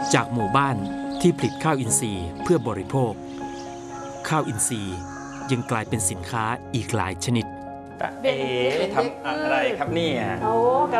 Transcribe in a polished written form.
จากหมู่บ้านที่ผลิตข้าวอินทรีย์เพื่อบริโภคข้าวอินทรีย์ยังกลายเป็นสินค้าอีกหลายชนิดทำอะไรครับเนี่ย